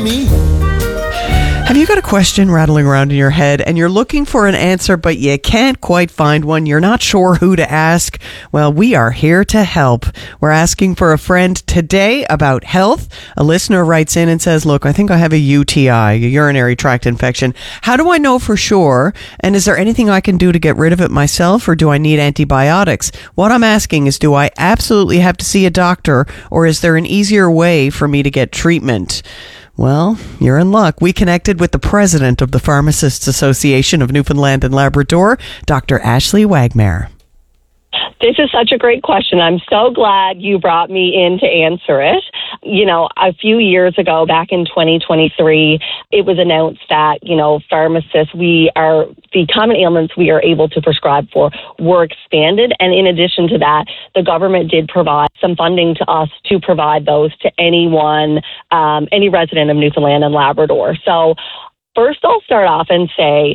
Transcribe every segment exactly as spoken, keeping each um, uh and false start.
Me. Have you got a question rattling around in your head and you're looking for an answer, but you can't quite find one? You're not sure who to ask? Well, we are here to help. We're asking for a friend today about health. A listener writes in and says, look, I think I have a U T I, a urinary tract infection. How do I know for sure? And is there anything I can do to get rid of it myself, or do I need antibiotics? What I'm asking is, do I absolutely have to see a doctor, or is there an easier way for me to get treatment? Well, you're in luck. We connected with the president of the Pharmacists Association of Newfoundland and Labrador, Doctor Ashley Wagmare. This is such a great question. I'm so glad you brought me in to answer it. You know, a few years ago, back in twenty twenty-three, it was announced that, you know, pharmacists, we are, the common ailments we are able to prescribe for were expanded. And in addition to that, the government did provide some funding to us to provide those to anyone, um, any resident of Newfoundland and Labrador. So first, I'll start off and say,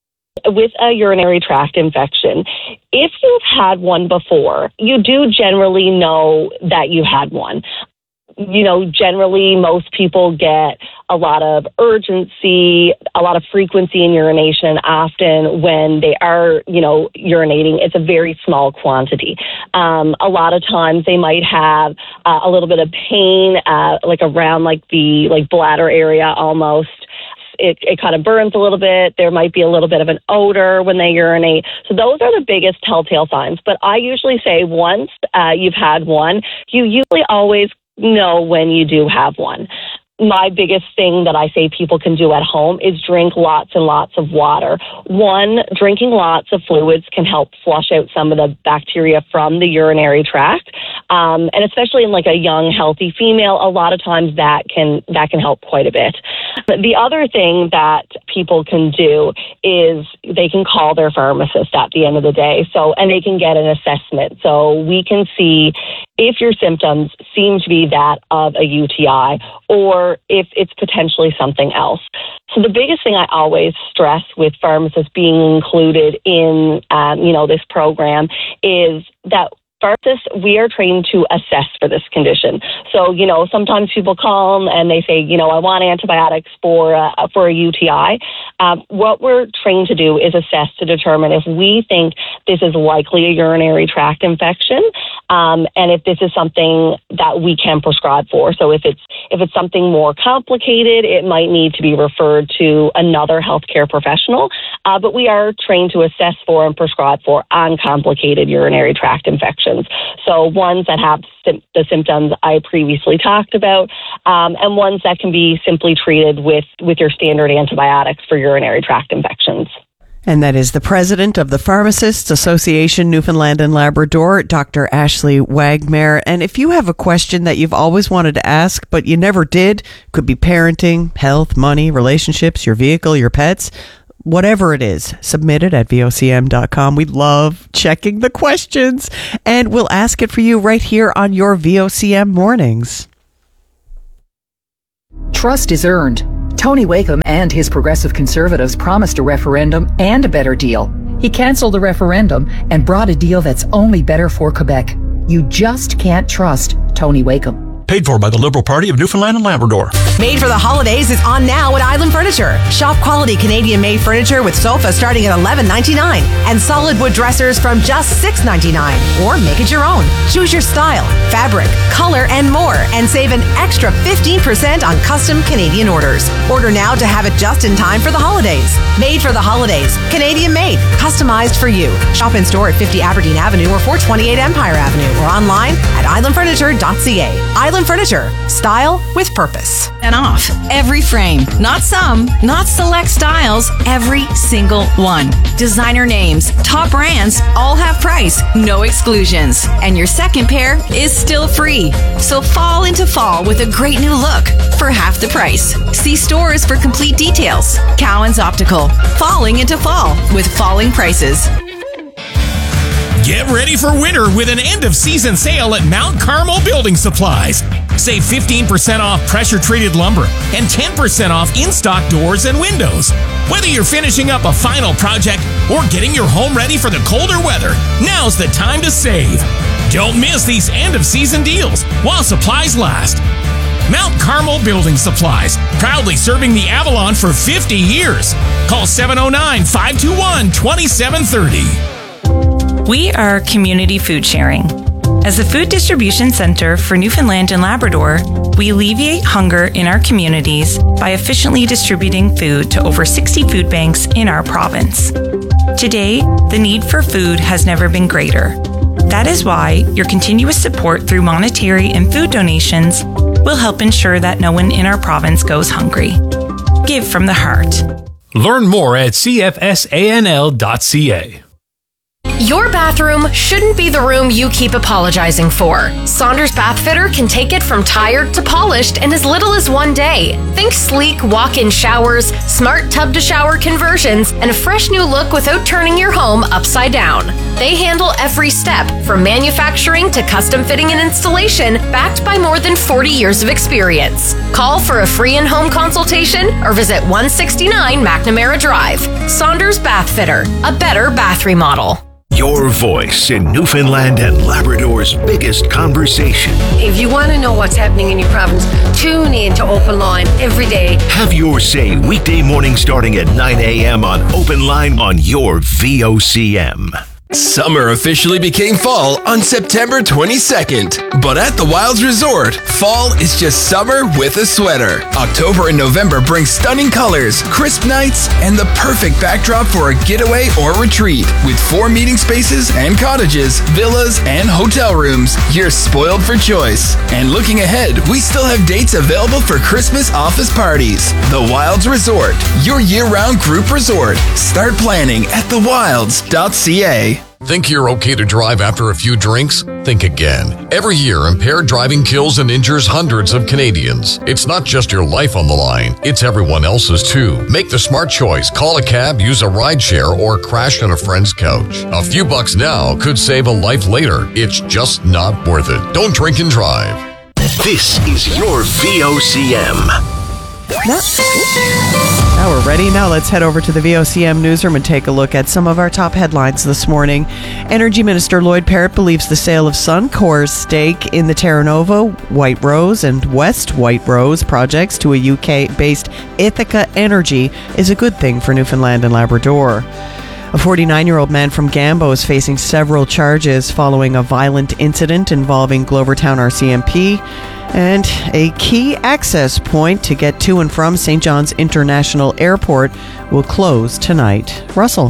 with a urinary tract infection, if you've had one before, you do generally know that you had one. You know, generally most people get a lot of urgency, a lot of frequency in urination. Often when they are, you know, urinating, it's a very small quantity. Um, a lot of times they might have uh, a little bit of pain, uh, like around like the like bladder area almost. It, it kind of burns a little bit. There might be a little bit of an odor when they urinate. So those are the biggest telltale signs. But I usually say once uh, you've had one, you usually always know when you do have one. My biggest thing that I say people can do at home is drink lots and lots of water. One, drinking lots of fluids can help flush out some of the bacteria from the urinary tract. Um, and especially in like a young, healthy female, a lot of times that can, that can help quite a bit. But the other thing that people can do is they can call their pharmacist at the end of the day. So, and they can get an assessment. So we can see if your symptoms seem to be that of a U T I or if it's potentially something else. So the biggest thing I always stress with pharmacists being included in, um, you know, this program is that pharmacists, we are trained to assess for this condition. So, you know, sometimes people come and they say, you know, I want antibiotics for uh, for a U T I. Um, what we're trained to do is assess to determine if we think this is likely a urinary tract infection, um, and if this is something that we can prescribe for. So if it's if it's something more complicated, it might need to be referred to another healthcare professional. Uh, but we are trained to assess for and prescribe for uncomplicated urinary tract infections. So ones that have sim- the symptoms I previously talked about, um, and ones that can be simply treated with, with your standard antibiotics for urinary tract infections. And that is the president of the Pharmacists Association, Newfoundland and Labrador, Doctor Ashley Wagmare. And if you have a question that you've always wanted to ask, but you never did, could be parenting, health, money, relationships, your vehicle, your pets, whatever it is, submit it at V O C M dot com. We love checking the questions, and we'll ask it for you right here on your V O C M mornings. Trust is earned. Tony Wakeham and his Progressive Conservatives promised a referendum and a better deal. He cancelled the referendum and brought a deal that's only better for Quebec. You just can't trust Tony Wakeham. Paid for by the Liberal Party of Newfoundland and Labrador. Made for the holidays is on now at Island Furniture. Shop quality Canadian-made furniture with sofas starting at eleven ninety-nine and solid wood dressers from just six ninety-nine. Or make it your own. Choose your style, fabric, color, and more, and save an extra fifteen percent on custom Canadian orders. Order now to have it just in time for the holidays. Made for the holidays. Canadian-made. Customized for you. Shop in store at fifty Aberdeen Avenue or four twenty-eight Empire Avenue or online at island furniture dot c a. Island Furniture. Style with purpose. And off every frame. Not some, not select styles, every single one. Designer names, top brands, all have price, no exclusions. And your second pair is still free. So fall into fall with a great new look for half the price. See stores for complete details. Cowan's Optical. Falling into fall with falling prices. Get ready for winter with an end-of-season sale at Mount Carmel Building Supplies. Save fifteen percent off pressure-treated lumber and ten percent off in-stock doors and windows. Whether you're finishing up a final project or getting your home ready for the colder weather, now's the time to save. Don't miss these end-of-season deals while supplies last. Mount Carmel Building Supplies, proudly serving the Avalon for fifty years. Call seven oh nine, five two one, two seven three oh. We are community food sharing. As the Food Distribution Center for Newfoundland and Labrador, we alleviate hunger in our communities by efficiently distributing food to over sixty food banks in our province. Today, the need for food has never been greater. That is why your continuous support through monetary and food donations will help ensure that no one in our province goes hungry. Give from the heart. Learn more at c f s a n l dot c a. Your bathroom shouldn't be the room you keep apologizing for. Saunders Bath Fitter can take it from tired to polished in as little as one day. Think sleek walk-in showers, smart tub-to-shower conversions, and a fresh new look without turning your home upside down. They handle every step, from manufacturing to custom fitting and installation, backed by more than forty years of experience. Call for a free in-home consultation or visit one sixty-nine McNamara Drive. Saunders Bath Fitter, a better bath remodel. Your voice in Newfoundland and Labrador's biggest conversation. If you want to know what's happening in your province, tune in to Open Line every day. Have your say weekday morning starting at nine a.m. on Open Line on your V O C M. Summer officially became fall on September twenty-second. But at the Wilds Resort, fall is just summer with a sweater. October and November bring stunning colors, crisp nights, and the perfect backdrop for a getaway or retreat. With four meeting spaces and cottages, villas, and hotel rooms, you're spoiled for choice. And looking ahead, we still have dates available for Christmas office parties. The Wilds Resort, your year-round group resort. Start planning at the wilds dot c a. Think you're okay to drive after a few drinks? Think again. Every year, impaired driving kills and injures hundreds of Canadians. It's not just your life on the line, it's everyone else's too. Make the smart choice. Call a cab, use a rideshare, or crash on a friend's couch. A few bucks now could save a life later. It's just not worth it. Don't drink and drive. This is your V O C M. Now, now we're ready. Now let's head over to the V O C M newsroom and take a look at some of our top headlines this morning. Energy Minister Lloyd Parrott believes the sale of Suncor's stake in the Terra Nova, White Rose, and West White Rose projects to a U K-based Ithaca Energy is a good thing for Newfoundland and Labrador. A forty-nine-year-old man from Gambo is facing several charges following a violent incident involving Glovertown R C M P. And a key access point to get to and from Saint John's International Airport will close tonight. Russell.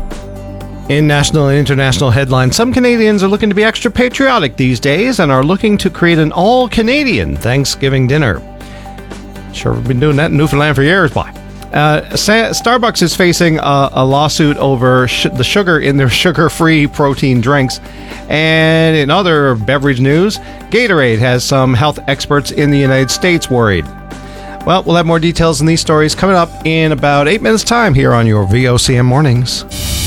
In national and international headlines, some Canadians are looking to be extra patriotic these days and are looking to create an all-Canadian Thanksgiving dinner. Sure, we've been doing that in Newfoundland for years, boy. Uh, Starbucks is facing a, a lawsuit over sh- the sugar in their sugar-free protein drinks. And in other beverage news, Gatorade has some health experts in the United States worried. Well, we'll have more details on these stories coming up in about eight minutes' time here on your V O C M Mornings.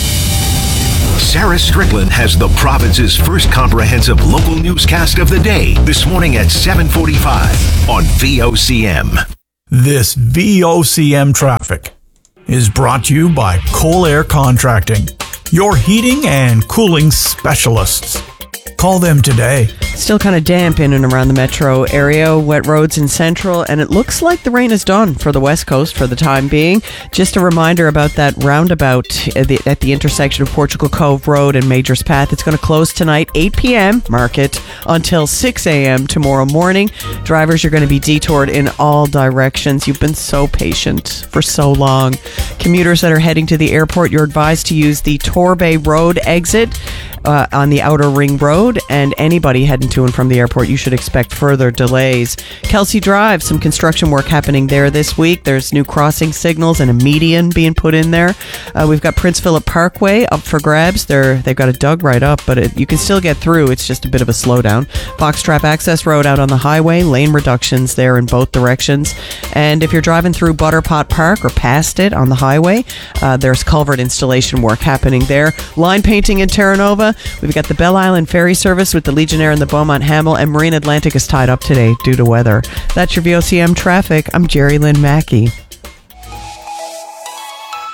Sarah Strickland has the province's first comprehensive local newscast of the day this morning at seven forty-five on V O C M. This V O C M traffic is brought to you by Coal Air Contracting, your heating and cooling specialists. Call them today. Still kind of damp in and around the metro area, wet roads in central, and it looks like the rain is done for the west coast for the time being. Just a reminder about that roundabout at the, at the intersection of Portugal Cove Road and Majors Path. It's going to close tonight, eight p.m., mark it, until six a.m. tomorrow morning. Drivers are going to be detoured in all directions. You've been so patient for so long. Commuters that are heading to the airport, you're advised to use the Torbay Road exit Uh, on the Outer Ring Road, and anybody heading to and from the airport, you should expect further delays. Kelsey Drive, some construction work happening there this week. There's new crossing signals and a median being put in there. Uh, we've got Prince Philip Parkway up for grabs. They're, they've got it dug right up, but it, you can still get through. It's just a bit of a slowdown. Foxtrap Access Road out on the highway, lane reductions there in both directions. And if you're driving through Butterpot Park or past it on the highway, uh, there's culvert installation work happening there. Line painting in Terra Nova. We've got the Bell Island Ferry Service with the Legionnaire and the Beaumont Hamel, and Marine Atlantic is tied up today due to weather. That's your V O C M traffic. I'm Jerry Lynn Mackey.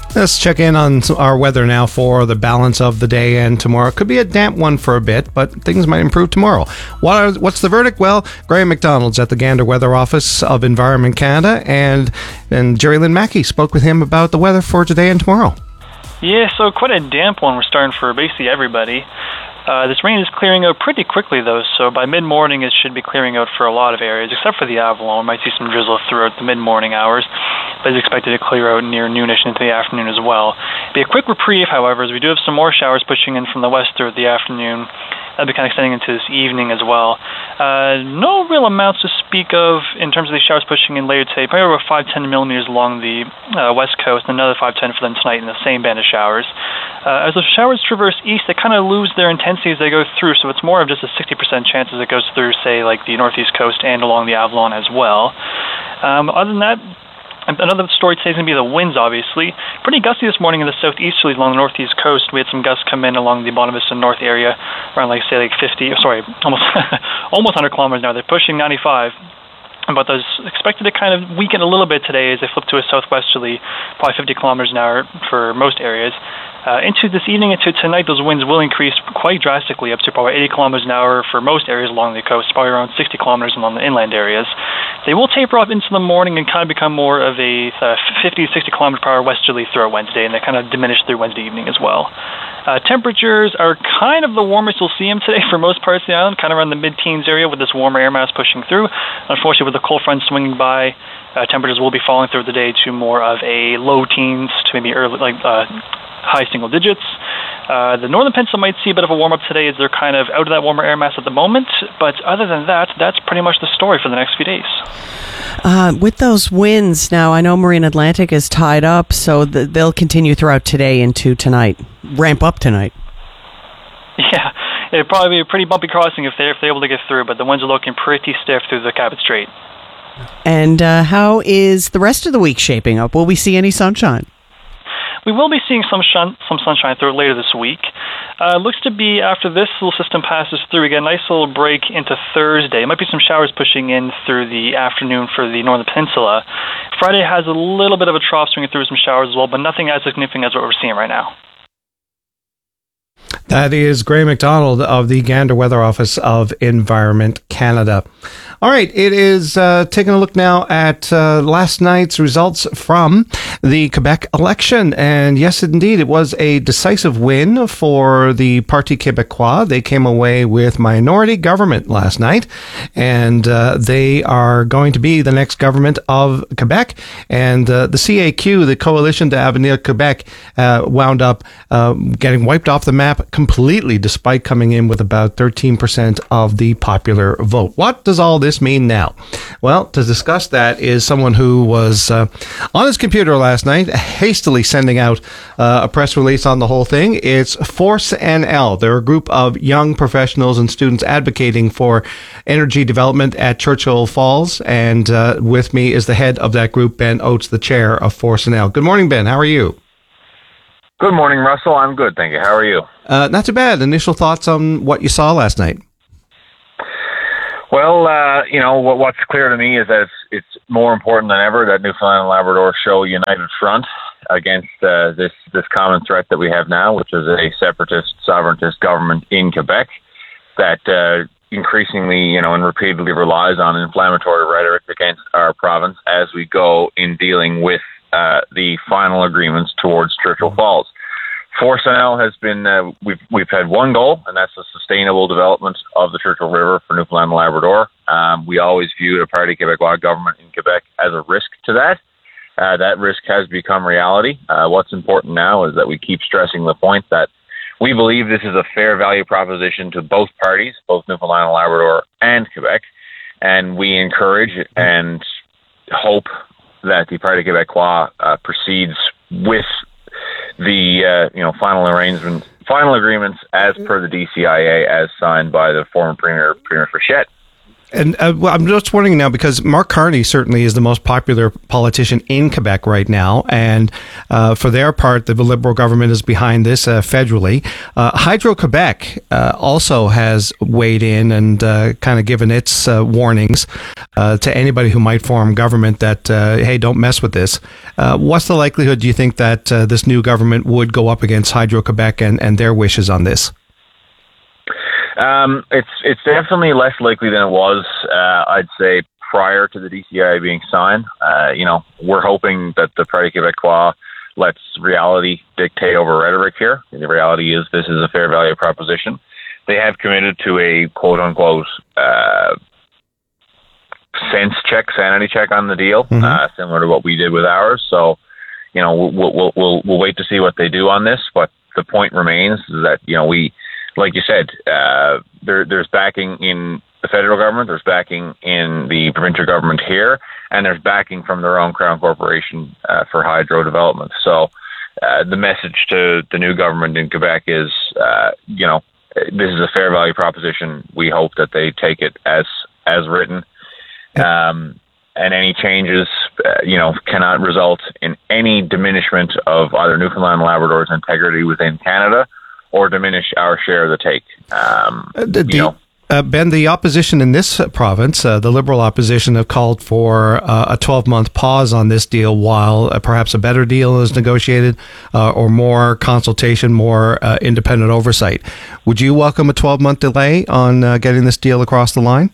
Let's check in on our weather now for the balance of the day and tomorrow. Could be a damp one for a bit, but things might improve tomorrow. What are, what's the verdict? Well, Graham McDonald's at the Gander Weather Office of Environment Canada, and, and Jerry Lynn Mackey spoke with him about the weather for today and tomorrow. Yeah, so quite a damp one we're starting for basically everybody. Uh, this rain is clearing out pretty quickly, though, so by mid-morning it should be clearing out for a lot of areas, except for the Avalon. We might see some drizzle throughout the mid-morning hours, but it's expected to clear out near noonish into the afternoon as well. Be a quick reprieve, however, as we do have some more showers pushing in from the west throughout the afternoon. That'll be kind of extending into this evening as well. Uh, no real amounts to speak of in terms of these showers pushing in later today. Probably about five to ten millimeters along the uh, west coast, and another five to ten for them tonight in the same band of showers. Uh, as the showers traverse east, they kind of lose their intensity as they go through, so it's more of just a sixty percent chance as it goes through, say, like the northeast coast and along the Avalon as well. Um, other than that, another story today is going to be the winds, obviously. Pretty gusty this morning in the southeasterlies along the northeast coast. We had some gusts come in along the Bonavista North area, around, like, say, like fifty, sorry, almost almost one hundred kilometers now. They're pushing ninety-five. But those expected to kind of weaken a little bit today as they flip to a southwesterly, probably fifty kilometers an hour for most areas. Uh, into this evening, into tonight, those winds will increase quite drastically, up to probably eighty kilometers an hour for most areas along the coast, probably around sixty kilometers along the inland areas. They will taper off into the morning and kind of become more of a uh, fifty to sixty kilometers per hour westerly throughout Wednesday, and they kind of diminish through Wednesday evening as well. Uh, temperatures are kind of the warmest you'll see them today for most parts of the island, kind of around the mid-teens area with this warmer air mass pushing through. Unfortunately, with the cold front swinging by, uh, temperatures will be falling through the day to more of a low teens to maybe early, like uh, high single digits. Uh, the northern peninsula might see a bit of a warm-up today as they're kind of out of that warmer air mass at the moment, but other than that, that's pretty much the story for the next few days. Uh, with those winds now, I know Marine Atlantic is tied up, so th- they'll continue throughout today into tonight, ramp up tonight. Yeah, it'd probably be a pretty bumpy crossing if they're, if they're able to get through, but the winds are looking pretty stiff through the Cabot Strait. And uh, how is the rest of the week shaping up? Will we see any sunshine? We will be seeing some shun- some sunshine through later this week. Uh, looks to be after this little system passes through, we get a nice little break into Thursday. Might be some showers pushing in through the afternoon for the northern peninsula. Friday has a little bit of a trough swinging through some showers as well, but nothing as significant as what we're seeing right now. That is Graham McDonald of the Gander Weather Office of Environment Canada. All right, it is uh, taking a look now at uh, last night's results from the Quebec election. And yes, indeed, it was a decisive win for the Parti Québécois. They came away with minority government last night, and uh, they are going to be the next government of Quebec. And uh, the C A Q, the Coalition d'Avenir Québec, uh, wound up uh, getting wiped off the map completely, despite coming in with about thirteen percent of the popular vote. What does all this mean now? Well, to discuss that is someone who was uh, on his computer last night, hastily sending out uh, a press release on the whole thing. It's Force N L. They're a group of young professionals and students advocating for energy development at Churchill Falls. And uh, with me is the head of that group, Ben Oates, the chair of Force N L. Good morning, Ben. How are you? Good morning, Russell. I'm good, thank you. How are you? Uh, not too bad. Initial thoughts on what you saw last night? Well, uh, you know, what, what's clear to me is that it's, it's more important than ever that Newfoundland and Labrador show a united front against uh, this, this common threat that we have now, which is a separatist, sovereigntist government in Quebec that uh, increasingly, you know, and repeatedly relies on inflammatory rhetoric against our province as we go in dealing with uh, the final agreements towards Churchill Falls. Force N L has been, uh, we've we've had one goal, and that's the sustainable development of the Churchill River for Newfoundland and Labrador. Um, we always viewed a Parti Québécois government in Quebec as a risk to that. Uh, that risk has become reality. Uh, what's important now is that we keep stressing the point that we believe this is a fair value proposition to both parties, both Newfoundland and Labrador and Quebec, and we encourage and hope that the Parti Québécois uh, proceeds with the uh, you know final arrangements, final agreements as per the D C I A, as signed by the former Premier Premier Frechette. And uh, well, I'm just wondering now, because Mark Carney certainly is the most popular politician in Quebec right now, and uh, for their part, the Liberal government is behind this uh, federally. Uh, Hydro-Quebec uh, also has weighed in and uh, kind of given its uh, warnings uh, to anybody who might form government that, uh, hey, don't mess with this. Uh, what's the likelihood, do you think, that uh, this new government would go up against Hydro-Quebec and, and their wishes on this? Um, it's it's definitely less likely than it was, uh, I'd say, prior to the D C I being signed. Uh, you know, we're hoping that the Parti Québécois lets reality dictate over rhetoric here. And the reality is this is a fair value proposition. They have committed to a quote-unquote uh, sense check, sanity check on the deal, mm-hmm. uh, similar to what we did with ours. So, you know, we'll, we'll, we'll, we'll wait to see what they do on this. But the point remains is that, you know, we... Like you said, uh, there, there's backing in the federal government, there's backing in the provincial government here, and there's backing from their own Crown Corporation uh, for hydro development. So uh, the message to the new government in Quebec is, uh, you know, this is a fair value proposition. We hope that they take it as as written. Um, and any changes, uh, you know, cannot result in any diminishment of either Newfoundland and Labrador's integrity within Canada, or diminish our share of the take. Um, uh, the, you know, uh, Ben, the opposition in this province, uh, the Liberal opposition, have called for uh, a twelve-month pause on this deal while uh, perhaps a better deal is negotiated, uh, or more consultation, more uh, independent oversight. Would you welcome a twelve-month delay on uh, getting this deal across the line?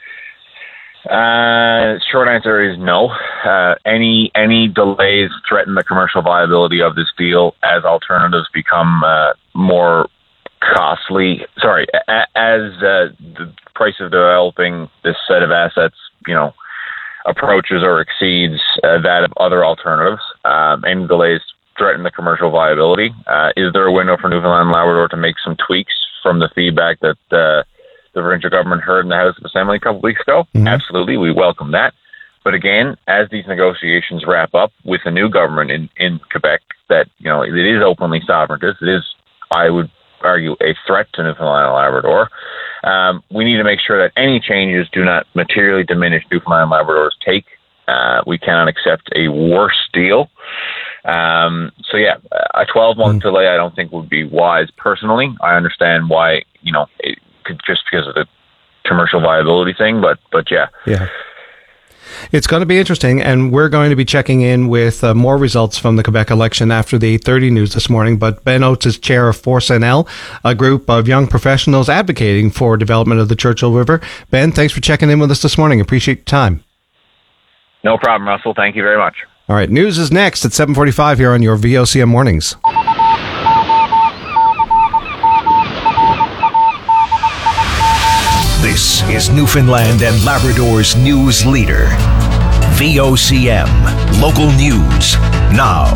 Uh, short answer is no. Uh, any any delays threaten the commercial viability of this deal as alternatives become uh, more costly. Sorry, a- as uh, the price of developing this set of assets, you know, approaches or exceeds uh, that of other alternatives. Um, any delays threaten the commercial viability. Uh, is there a window for Newfoundland and Labrador to make some tweaks from the feedback that uh, the provincial government heard in the House of Assembly a couple of weeks ago? Mm-hmm. Absolutely, we welcome that. But again, as these negotiations wrap up with a new government in, in Quebec that, you know, it is openly sovereigntist, it is, I would argue, a threat to Newfoundland and Labrador, um, we need to make sure that any changes do not materially diminish Newfoundland and Labrador's take. Uh, we cannot accept a worse deal. Um, so yeah, a twelve-month mm-hmm. delay I don't think would be wise personally. I understand why, you know, it, just because of the commercial viability thing, but but yeah. Yeah. It's going to be interesting, and we're going to be checking in with uh, more results from the Quebec election after the eight thirty news this morning. But Ben Oates is chair of Force N L, a group of young professionals advocating for development of the Churchill River. Ben, thanks for checking in with us this morning. Appreciate your time. No problem, Russell. Thank you very much. All right, news is next at seven forty-five here on your V O C M Mornings. This is Newfoundland and Labrador's news leader. V O C M, local news, now.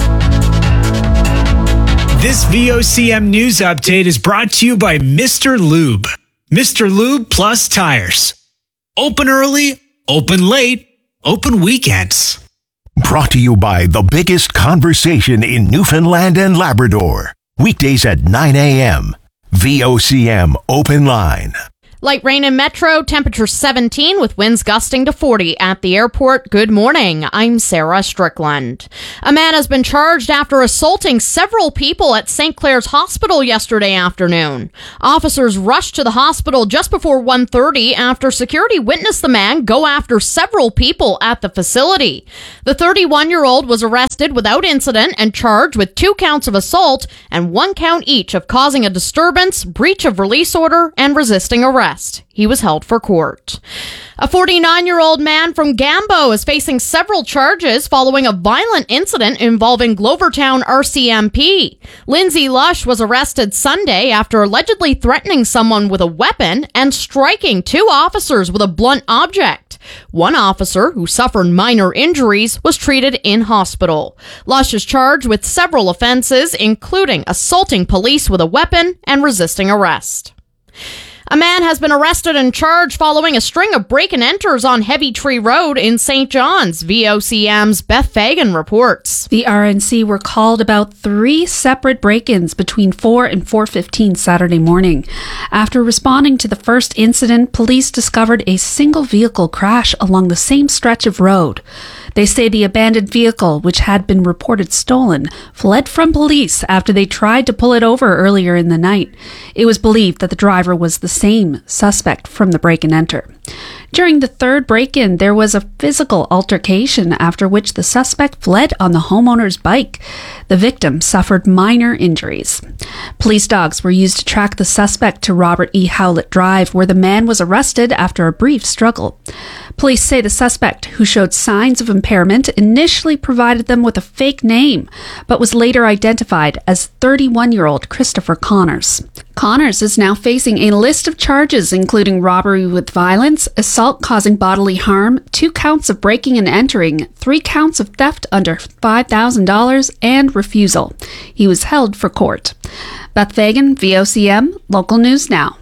This V O C M news update is brought to you by Mister Lube. Mister Lube Plus Tires. Open early, open late, open weekends. Brought to you by the biggest conversation in Newfoundland and Labrador. Weekdays at nine a.m. V O C M Open Line. Light rain in Metro, temperature seventeen with winds gusting to forty at the airport. Good morning. I'm Sarah Strickland. A man has been charged after assaulting several people at Saint Clair's Hospital yesterday afternoon. Officers rushed to the hospital just before one thirty after security witnessed the man go after several people at the facility. The thirty-one-year-old was arrested without incident and charged with two counts of assault and one count each of causing a disturbance, breach of release order, and resisting arrest. He was held for court. A forty-nine-year-old man from Gambo is facing several charges following a violent incident involving Glovertown R C M P. Lindsay Lush was arrested Sunday after allegedly threatening someone with a weapon and striking two officers with a blunt object. One officer, who suffered minor injuries, was treated in hospital. Lush is charged with several offenses, including assaulting police with a weapon and resisting arrest. A man has been arrested and charged following a string of break-and-enters on Heavy Tree Road in Saint John's. V O C M's Beth Fagan reports. The R N C were called about three separate break-ins between four and four fifteen Saturday morning. After responding to the first incident, police discovered a single vehicle crash along the same stretch of road. They say the abandoned vehicle, which had been reported stolen, fled from police after they tried to pull it over earlier in the night. It was believed that the driver was the same suspect from the break-and-enter. During the third break-in, there was a physical altercation after which the suspect fled on the homeowner's bike. The victim suffered minor injuries. Police dogs were used to track the suspect to Robert E. Howlett Drive, where the man was arrested after a brief struggle. Police say the suspect, who showed signs of impairment, initially provided them with a fake name, but was later identified as thirty-one-year-old Christopher Connors. Connors is now facing a list of charges, including robbery with violence, assault causing bodily harm, two counts of breaking and entering, three counts of theft under five thousand dollars, and refusal. He was held for court. Beth Fagan, V O C M, Local News Now.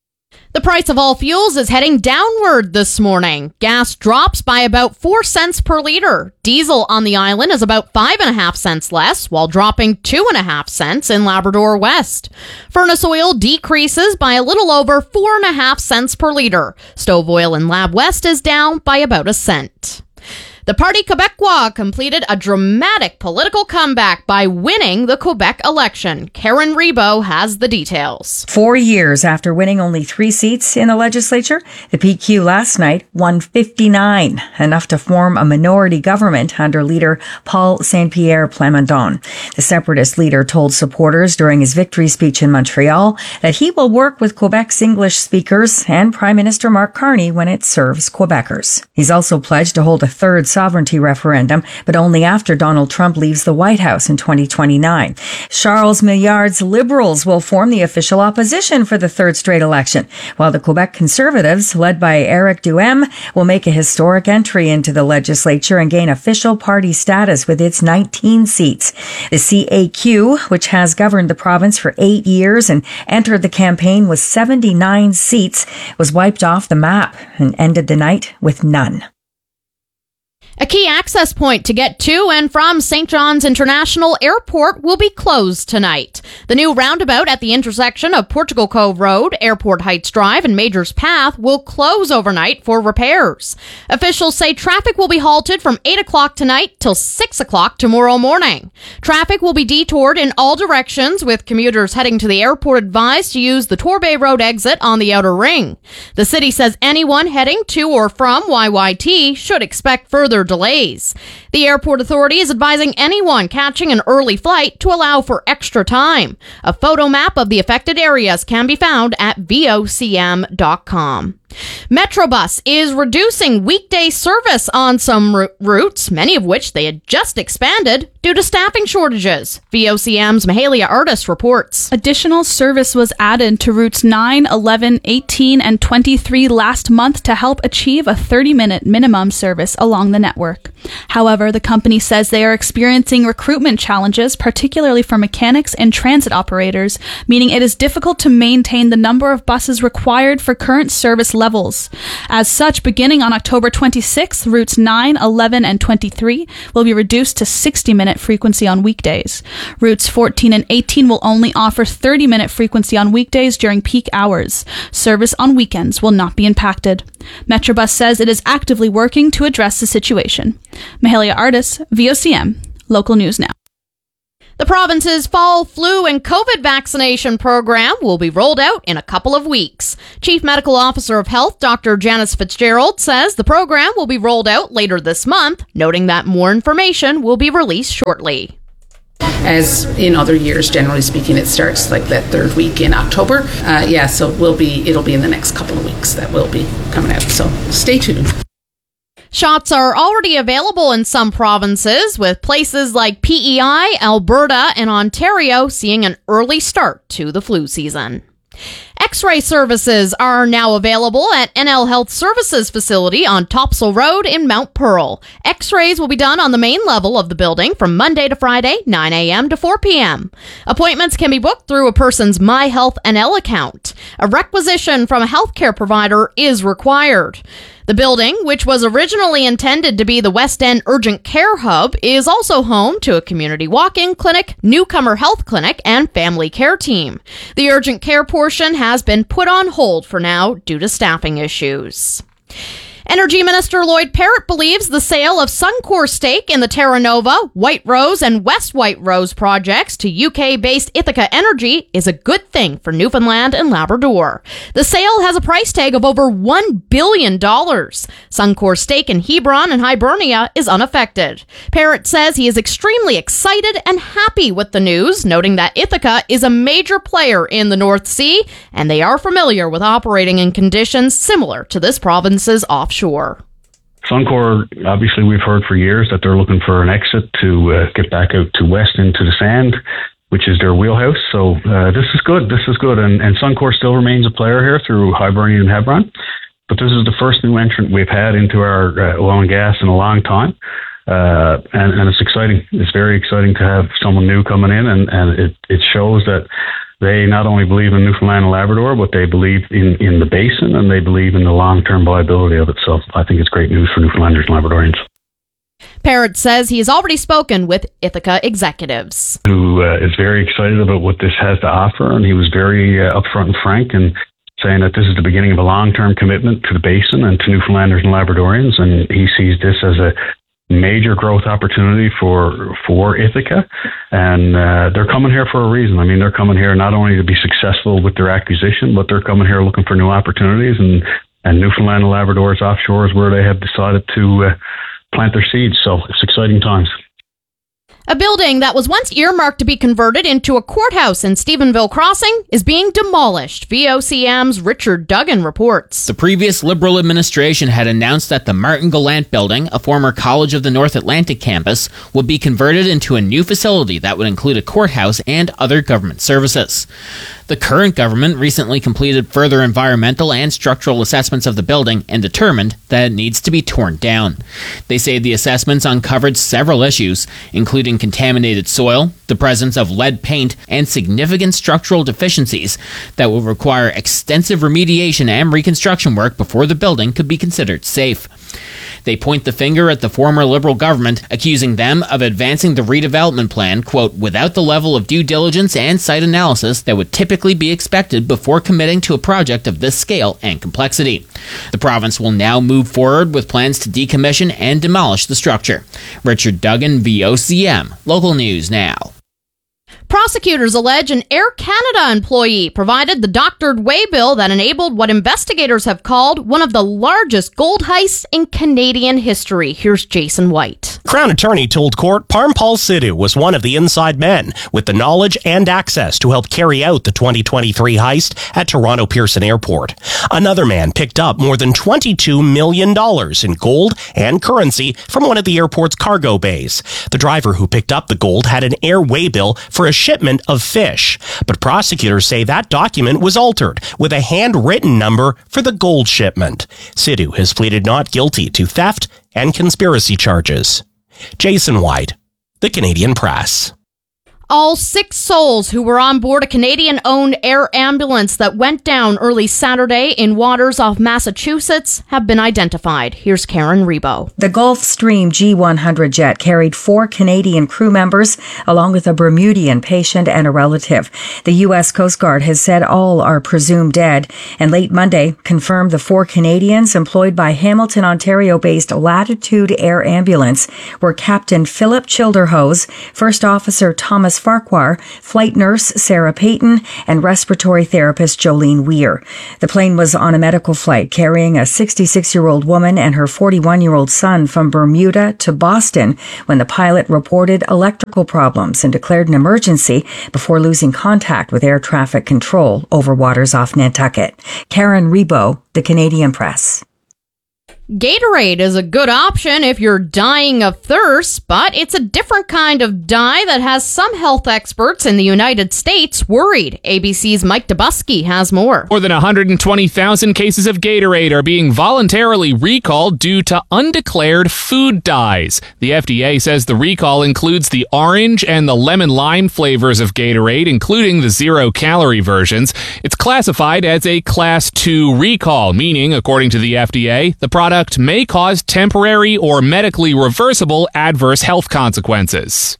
The price of all fuels is heading downward this morning. Gas drops by about four cents per liter. Diesel on the island is about five and a half cents less, while dropping two and a half cents in Labrador West. Furnace oil decreases by a little over four and a half cents per liter. Stove oil in Lab West is down by about a cent. The Parti Québécois completed a dramatic political comeback by winning the Quebec election. Karen Rebo has the details. Four years after winning only three seats in the legislature, the P Q last night won fifty-nine, enough to form a minority government under leader Paul Saint-Pierre Plamondon. The separatist leader told supporters during his victory speech in Montreal that he will work with Quebec's English speakers and Prime Minister Mark Carney when it serves Quebecers. He's also pledged to hold a third sovereignty referendum, but only after Donald Trump leaves the White House in twenty twenty-nine. Charles Millard's Liberals will form the official opposition for the third straight election, while the Quebec Conservatives, led by Eric Duhem, will make a historic entry into the legislature and gain official party status with its nineteen seats. The C A Q, which has governed the province for eight years and entered the campaign with seventy-nine seats, was wiped off the map and ended the night with none. A key access point to get to and from Saint John's International Airport will be closed tonight. The new roundabout at the intersection of Portugal Cove Road, Airport Heights Drive, and Majors Path will close overnight for repairs. Officials say traffic will be halted from eight o'clock tonight till six o'clock tomorrow morning. Traffic will be detoured in all directions, with commuters heading to the airport advised to use the Torbay Road exit on the outer ring. The city says anyone heading to or from Y Y T should expect further delays. The airport authority is advising anyone catching an early flight to allow for extra time. A photo map of the affected areas can be found at V O C M dot com. Metrobus is reducing weekday service on some r- routes, many of which they had just expanded due to staffing shortages. V O C M's Mahalia Artis reports. Additional service was added to routes nine, eleven, eighteen, and twenty-three last month to help achieve a thirty-minute minimum service along the network. However, the company says they are experiencing recruitment challenges, particularly for mechanics and transit operators, meaning it is difficult to maintain the number of buses required for current service levels. As such, beginning on October twenty-sixth, routes nine, eleven, and twenty-three will be reduced to sixty-minute frequency on weekdays. Routes fourteen and eighteen will only offer thirty-minute frequency on weekdays during peak hours. Service on weekends will not be impacted. Metrobus says it is actively working to address the situation. Mahalia Artis, V O C M, Local News Now. The province's fall flu and COVID vaccination program will be rolled out in a couple of weeks. Chief Medical Officer of Health, Doctor Janice Fitzgerald, says the program will be rolled out later this month, noting that more information will be released shortly. As in other years, generally speaking, it starts like that third week in October. Uh, yeah, so we'll be it'll be in the next couple of weeks that will be coming out. So stay tuned. Shots are already available in some provinces, with places like P E I, Alberta, and Ontario seeing an early start to the flu season. X-ray services are now available at N L Health Services facility on Topsail Road in Mount Pearl. X-rays will be done on the main level of the building from Monday to Friday, nine a.m. to four p.m. Appointments can be booked through a person's MyHealthNL account. A requisition from a healthcare provider is required. The building, which was originally intended to be the West End Urgent Care Hub, is also home to a community walk-in clinic, newcomer health clinic, and family care team. The urgent care portion has been put on hold for now due to staffing issues. Energy Minister Lloyd Parrott believes the sale of Suncor's stake in the Terra Nova, White Rose, and West White Rose projects to U K-based Ithaca Energy is a good thing for Newfoundland and Labrador. The sale has a price tag of over one billion dollars. Suncor's stake in Hebron and Hibernia is unaffected. Parrott says he is extremely excited and happy with the news, noting that Ithaca is a major player in the North Sea, and they are familiar with operating in conditions similar to this province's offshore. Sure. Suncor, obviously we've heard for years that they're looking for an exit to uh, get back out to west into the sand, which is their wheelhouse. So uh, this is good. This is good. And, and Suncor still remains a player here through Hibernia and Hebron. But this is the first new entrant we've had into our uh, oil and gas in a long time. Uh, and, and it's exciting. It's very exciting to have someone new coming in, and, and it, it shows that they not only believe in Newfoundland and Labrador, but they believe in, in the basin, and they believe in the long-term viability of it. So I think it's great news for Newfoundlanders and Labradorians. Parrott says he has already spoken with Ithaca executives. Who uh, is very excited about what this has to offer, and he was very uh, upfront and frank and saying that this is the beginning of a long-term commitment to the basin and to Newfoundlanders and Labradorians, and he sees this as a major growth opportunity for for Ithaca, and uh, they're coming here for a reason. I mean, they're coming here not only to be successful with their acquisition, but they're coming here looking for new opportunities, and, and Newfoundland and Labrador's offshore is where they have decided to uh, plant their seeds, so it's exciting times. A building that was once earmarked to be converted into a courthouse in Stephenville Crossing is being demolished, V O C M's Richard Duggan reports. The previous Liberal administration had announced that the Martin Gallant building, a former College of the North Atlantic campus, would be converted into a new facility that would include a courthouse and other government services. The current government recently completed further environmental and structural assessments of the building and determined that it needs to be torn down. They say the assessments uncovered several issues, including contaminated soil, the presence of lead paint, and significant structural deficiencies that will require extensive remediation and reconstruction work before the building could be considered safe. They point the finger at the former Liberal government, accusing them of advancing the redevelopment plan, quote, without the level of due diligence and site analysis that would typically be expected before committing to a project of this scale and complexity. The province will now move forward with plans to decommission and demolish the structure. Richard Duggan, V O C M, Local News Now. Prosecutors allege an Air Canada employee provided the doctored waybill that enabled what investigators have called one of the largest gold heists in Canadian history. Here's Jason White. Crown Attorney told court Parmpal Sidhu was one of the inside men with the knowledge and access to help carry out the twenty twenty-three heist at Toronto Pearson Airport. Another man picked up more than twenty-two million dollars in gold and currency from one of the airport's cargo bays. The driver who picked up the gold had an air waybill for a shipment of fish, but prosecutors say that document was altered with a handwritten number for the gold shipment. Sidhu has pleaded not guilty to theft and conspiracy charges. Jason White, The Canadian Press. All six souls who were on board a Canadian-owned air ambulance that went down early Saturday in waters off Massachusetts have been identified. Here's Karen Rebo. The Gulfstream G one hundred jet carried four Canadian crew members, along with a Bermudian patient and a relative. The U S Coast Guard has said all are presumed dead, and late Monday confirmed the four Canadians employed by Hamilton, Ontario-based Latitude Air Ambulance were Captain Philip Childerhose, First Officer Thomas Farquhar, flight nurse Sarah Payton, and respiratory therapist Jolene Weir. The plane was on a medical flight carrying a sixty-six-year-old woman and her forty-one-year-old son from Bermuda to Boston when the pilot reported electrical problems and declared an emergency before losing contact with air traffic control over waters off Nantucket. Karen Rebo, The Canadian Press. Gatorade is a good option if you're dying of thirst, but it's a different kind of dye that has some health experts in the United States worried. A B C's Mike Dubusky has more. More than one hundred twenty thousand cases of Gatorade are being voluntarily recalled due to undeclared food dyes. The F D A says the recall includes the orange and the lemon lime flavors of Gatorade, including the zero-calorie versions. It's classified as a Class two recall, meaning, according to the F D A, the product may cause temporary or medically reversible adverse health consequences.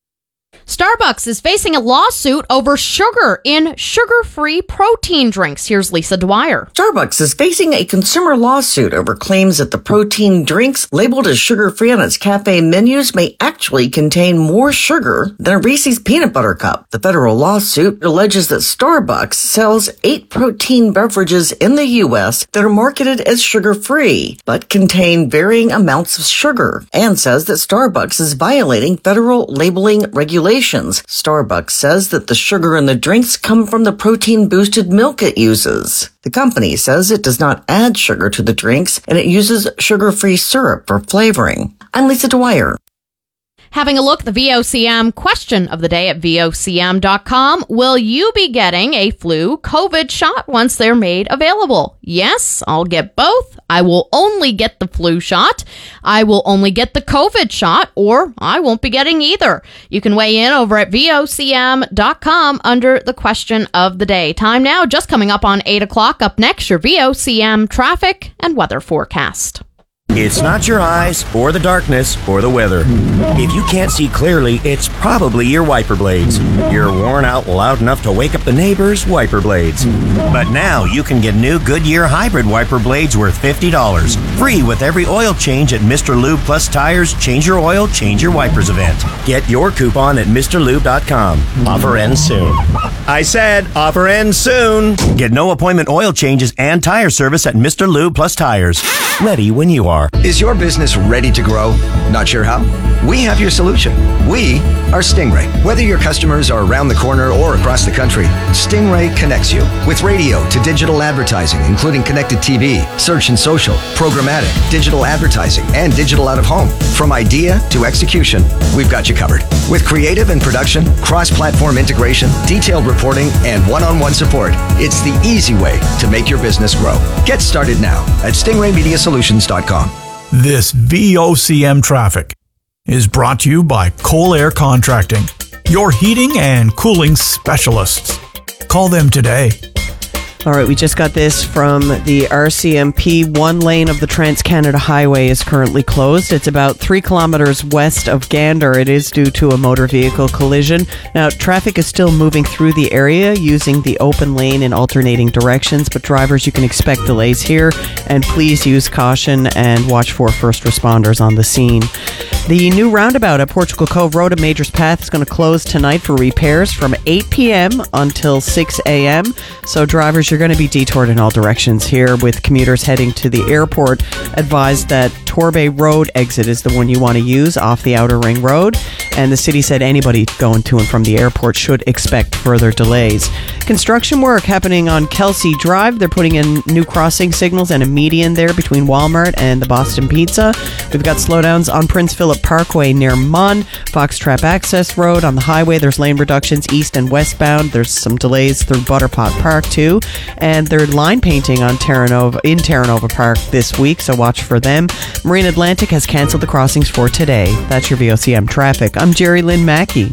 Starbucks is facing a lawsuit over sugar in sugar-free protein drinks. Here's Lisa Dwyer. Starbucks is facing a consumer lawsuit over claims that the protein drinks labeled as sugar-free on its cafe menus may actually contain more sugar than a Reese's peanut butter cup. The federal lawsuit alleges that Starbucks sells eight protein beverages in the U S that are marketed as sugar-free, but contain varying amounts of sugar, and says that Starbucks is violating federal labeling regulations. Starbucks says that the sugar in the drinks come from the protein-boosted milk it uses. The company says it does not add sugar to the drinks, and it uses sugar-free syrup for flavoring. I'm Lisa Dwyer. Having a look at the V O C M question of the day at V O C M dot com. Will you be getting a flu COVID shot once they're made available? Yes, I'll get both. I will only get the flu shot. I will only get the COVID shot, or I won't be getting either. You can weigh in over at V O C M dot com under the question of the day. Time now, just coming up on eight o'clock. Up next, your V O C M traffic and weather forecast. It's not your eyes, or the darkness, or the weather. If you can't see clearly, it's probably your wiper blades. You're worn out loud enough to wake up the neighbors' wiper blades. But now you can get new Goodyear hybrid wiper blades worth fifty dollars. Free with every oil change at Mister Lube Plus Tires Change Your Oil, Change Your Wipers event. Get your coupon at Mister Lube dot com. Offer ends soon. I said offer ends soon. Get no appointment oil changes and tire service at Mister Lube Plus Tires. Ready when you are. Is your business ready to grow? Not sure how? We have your solution. We are Stingray. Whether your customers are around the corner or across the country, Stingray connects you with radio to digital advertising, including connected T V, search and social, programmatic, digital advertising, and digital out of home. From idea to execution, we've got you covered. With creative and production, cross-platform integration, detailed reporting, and one-on-one support, it's the easy way to make your business grow. Get started now at stingray media solutions dot com. This V O C M traffic is brought to you by Cole Air Contracting, your heating and cooling specialists. Call them today. All right, we just got this from the R C M P. One lane of the Trans-Canada Highway is currently closed. It's about three kilometers west of Gander. It is due to a motor vehicle collision. Now, traffic is still moving through the area using the open lane in alternating directions, but drivers, you can expect delays here, and please use caution and watch for first responders on the scene. The new roundabout at Portugal Cove Road at Majors Path is going to close tonight for repairs from eight p.m. until six a.m. So drivers, you're going to be detoured in all directions here, with commuters heading to the airport advised that Torbay Road exit is the one you want to use off the Outer Ring Road. And the city said anybody going to and from the airport should expect further delays. Construction work happening on Kelsey Drive. They're putting in new crossing signals and a median there between Walmart and the Boston Pizza. We've got slowdowns on Prince Philip Parkway near Munn, Foxtrap Access Road. On the highway, there's lane reductions east and westbound. There's some delays through Butterpot Park too. And they're line painting on Terra Nova, in Terra Nova Park this week, so watch for them. Marine Atlantic has canceled the crossings for today. That's your V O C M traffic. I'm Jerry Lynn Mackey.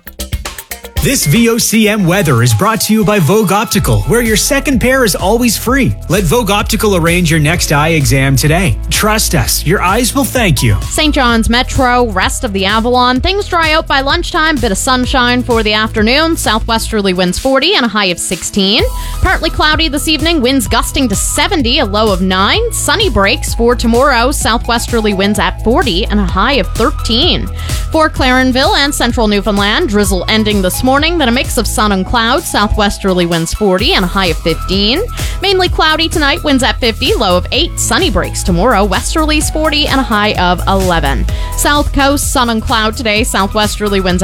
This V O C M weather is brought to you by Vogue Optical, where your second pair is always free. Let Vogue Optical arrange your next eye exam today. Trust us, your eyes will thank you. Saint John's Metro, rest of the Avalon. Things dry out by lunchtime, bit of sunshine for the afternoon. Southwesterly winds forty and a high of sixteen. Partly cloudy this evening, winds gusting to seventy, a low of nine. Sunny breaks for tomorrow, southwesterly winds at forty and a high of thirteen. For Clarenville and central Newfoundland, drizzle ending this morning, then a mix of sun and clouds, southwesterly winds forty and a high of fifteen. Mainly cloudy tonight, winds at fifty, low of eight. Sunny breaks tomorrow, westerlies forty and a high of eleven. South coast, sun and cloud today, southwesterly winds